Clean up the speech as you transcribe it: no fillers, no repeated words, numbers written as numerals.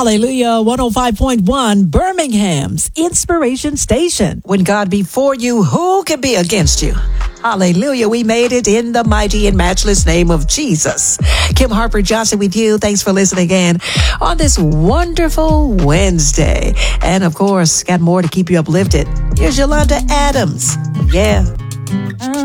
Hallelujah. 105.1 Birmingham's Inspiration Station. When God be for you, who can be against you? Hallelujah. We made it in the mighty and matchless name of Jesus. Kim Harper Johnson with you. Thanks for listening again on this wonderful Wednesday. And of course, got more to keep you uplifted. Here's Yolanda Adams. Yeah.